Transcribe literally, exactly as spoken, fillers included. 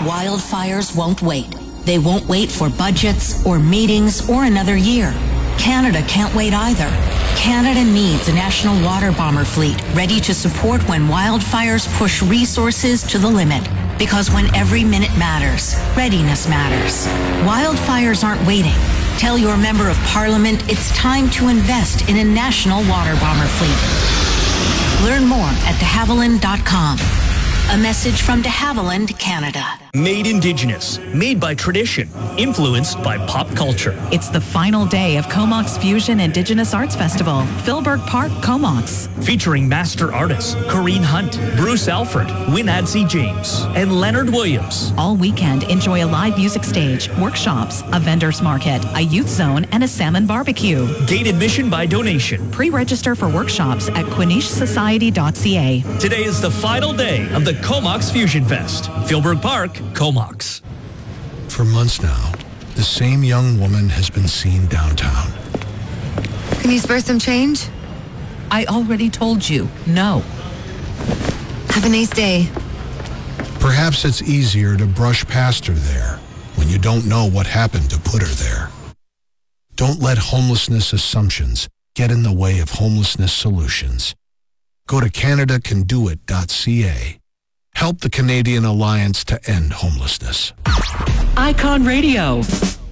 Wildfires won't wait. They won't wait for budgets or meetings or another year. Canada can't wait either. Canada needs a national water bomber fleet ready to support when wildfires push resources to the limit. Because when every minute matters, readiness matters. Wildfires aren't waiting. Tell your member of parliament it's time to invest in a national water bomber fleet. Learn more at de havilland dot com. A message from de Havilland, Canada. Made Indigenous, made by tradition, influenced by pop culture. It's the final day of Comox Fusion Indigenous Arts Festival, Philburg Park, Comox. Featuring master artists Corrine Hunt, Bruce Alford, Winadzi James, and Leonard Williams. All weekend, enjoy a live music stage, workshops, a vendor's market, a youth zone, and a salmon barbecue. Gate admission by donation. Pre-register for workshops at quinish society dot c a. Today is the final day of the Comox Fusion Fest. Philburg Park, Comox. For months now, the same young woman has been seen downtown. Can you spare some change? I already told you, no. Have a nice day. Perhaps it's easier to brush past her there when you don't know what happened to put her there. Don't let homelessness assumptions get in the way of homelessness solutions. Go to canada can do it dot c a. Help the Canadian Alliance to End Homelessness. Icon Radio.